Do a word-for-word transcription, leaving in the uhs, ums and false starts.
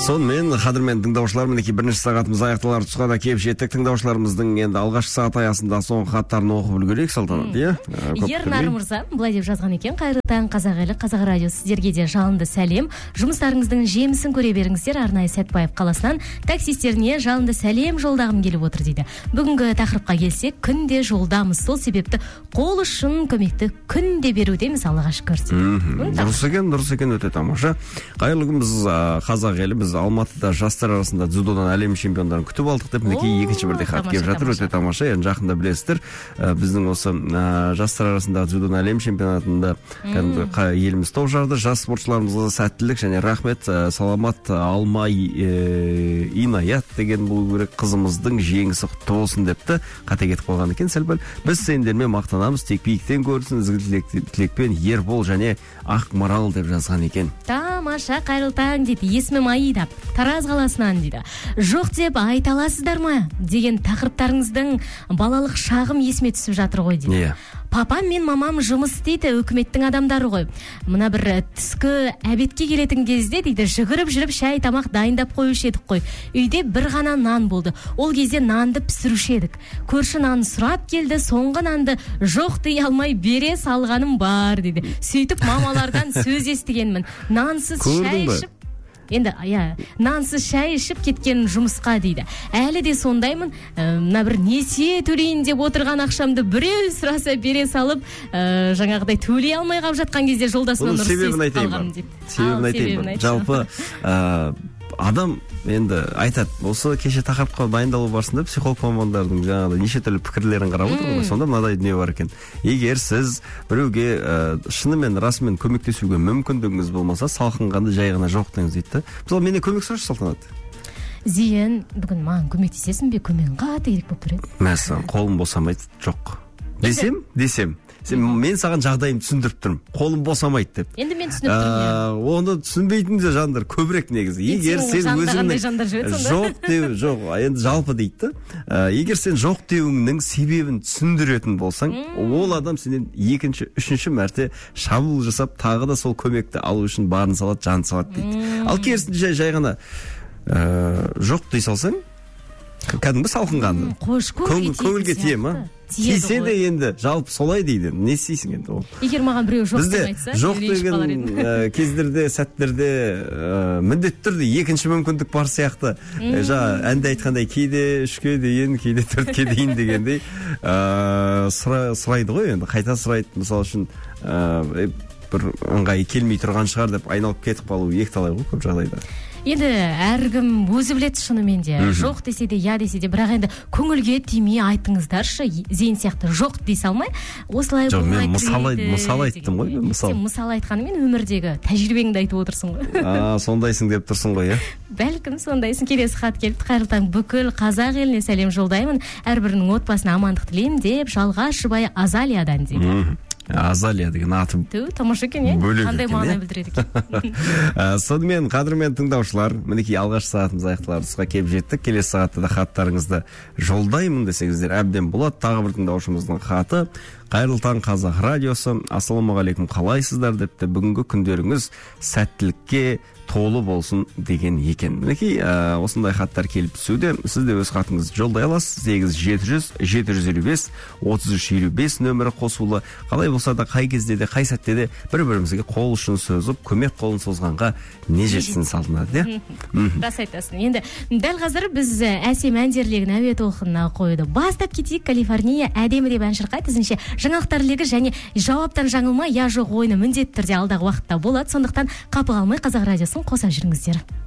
Сонымен қадірмен тыңдаушылар, мінекей бірінші сағатымыз аяқталар тұсқа да келіп жеттік. Тыңдаушыларымыздың енді алғашқы сағат аясында соңғы хаттарын оқып үлгерейік, Салтанат, иә? Ернар мырза былай деп жазған екен: қайырлы таң, қазақ елі, қазақ радиосы, сіздерге де жалынды сәлем. Жұмыстарыңыздың жемісін көре беріңіздер. Арнайы Сәтбаев қаласынан таксистеріне жалынды сәлем жолдағым келіп отыр дейді. Бүгінгі тақырыпқа келсек, күнде жолдамыз. Сол себепті қол ұшын көмекті күнде берудеміз, Аллаға шүкір. Дұрыс екен, дұрыс екен, өте тамаша. Қайырлы күн, біз қазақ елі, біз Алматыда жастар арасында дзюдодан әлем чемпиондарын күтіп алдық деп, мінекей екінші бірде хат келіп жатыр, өте тамаша. Енді жақында білесіздер, біздің осы жастар арасында дзюдодан әлем чемпионатында еліміз топ жарды. Жас спортшыларымызға сәттілік және рахмет. Саламат Алмай Инаят деген бұл керек қызымыздың жеңісі құтты болсын депті. Қате кетіп қойған екен сәл-пәл. Біз сендермен мақтанамыз, тек биіктен көрсін, ізгі тілекпен Ербол және Ақмарал деп жазған екен. Тамаша, қайырлы таң дейді. Есімім Аида, Тараз қаласынан дейді. Жоқ деп айта аласыздар ма деген тақырыптарыңыздың балалық шағым есіме түсіп жатыр ғой дейді. Yeah. Папам мен мамам жұмыс істейді, үкіметтің адамдары ғой. Мына бір түскі әбетке келетін кезде дейді, жүгіріп жүріп шай тамақ дайындап қоюшы едік қой. Үйде бір ғана нан болды. Ол кезде нанды пісіруші едік. Көрші нанын сұрап келді, соңғы нанды жоқ дей алмай бере салғаным бар дейді. Сөйтіп мамалардан сөз естігенмін. Нансыз шай ішіп Енді, иә, нансыз шай ішіп кеткен жұмысқа дейді. Әлі де сондаймын, мына бір несие төлейін деп отырған ақшамды біреу сұраса бере салып, жаңағыдай төлей алмай қалып жатқан кезде жолдасынан ұрыс естіп қалғам дейді. Себебін айтайын. Жалпы адам енді айтады, осы кеше тақырыпқа дайындалу барысында психолог мамандардың жаңағыдай неше түрлі пікірлерін қарап отырмын. Сонда мынадай дүние бар екен. Егер сіз біреуге шынымен расымен көмектесуге мүмкіндігіңіз болмаса, салқынғанды жай ғана жоқ деңіз дейді. Мысалы, менен көмек сұрашы, Салтанат. Зейін, бүгін маған көмектесесің бе? Көмегің қате керек болып тұрады. Мәселен, қолым босамайды, жоқ. Десем, десем. Мен саған жағдайымды түсіндіріп тұрмын. Қолым босамайды деп. Енді мен түсініп тұрмын. Оны түсінбейтін де жандар көбірек негізі. Егер сен өзіңнің жоқ деу, жоқ, енді жалпы дейді. Егер сен жоқ деуіңнің себебін түсіндіретін болсаң, ол адам сенен екінші, үшінші мәрте шабуыл жасап, тағы да сол көмекті алу үшін барын салады, жан салады дейді. Ал керісінше жай ғана жоқ дей салсаң, кәдімгі салқынғанды. Көңілге тие ма? Тисе де енді жалпы солай дейді. Не істейсің енді ол? Егер маған біреу жоқ деп айтса, жоқ деген кездерде, сәттерде міндетті түрде екінші мүмкіндік бар сияқты. Жаңа әнде айтқандай, кейде үшке дейін, кейде төртке дейін дегендей сұрайды ғой енді. Қайта сұрайды, мысалы үшін бір ыңғайы келмей тұрған шығар деп айналып кетіп қалу екіталай ғой көп жағдайда. Енді әркім өзі біледі шынымен де. Жоқ десе де, я десе де, бірақ енді көңілге тимей айтыңыздаршы. Зейін сияқты жоқ дей салмай, осылай болмай кіреді. Мысал айттым ғой, мысал. Сен мысал айтқанымен өмірдегі тәжірибеңді айтып отырсың ғой. Сондайсың деп тұрсың ғой, иә? Бәлкім сондайсың. Келесі хат келіпті. Қайырлы таң, бүкіл қазақ еліне сәлем жолдаймын. Әрбірінің отбасына амандық тілеймін деп, Жалғас жұбайы Азалиядан дейді. Азалия деген аты тамаша екен, е? Қандай мағына білдіреді екен. Сонымен қадірмен тыңдаушылар, мінекей алғаш сағатымыз аяқталар тұсқа келіп жеттік. Келесі сағатта да хаттарыңызды жолдаймын десеңіздер әбден болады. Тағы бір тыңдаушымыздың хаты: қайырлы таң, қазақ радиосы, ассалаумағалейкум, қалайсыздар депті. Бүгінгі күндеріңіз сәттілікке толы болсын деген екен. Мінекей осындай хаттар келіп түсуде. Сіз де өз хатыңызды жолдай аласыз. сегіз жеті жүз жеті жүз елу бес отыз үш елу бес нөмірі қосулы. Қалай болса да, қай кезде де, қай сәтте де бір-бірімізге қол ұшын созып, көмек қолын созғанға не жетсін Салтанат, иә? Рас айтасың. Енді дәл қазір біз әсем әндерлеген әуе толқынына қойды. Бастап кетейік. Калифорния әдемі деп ән шырқайды. Ізінше жаңалықтар легі және жауаптан жаңылма, я жоқ ойыны міндетті түрде алдағы уақытта болады. Сондықтан қапы қалмай Қазақ радиосын қоса жүріңіздер.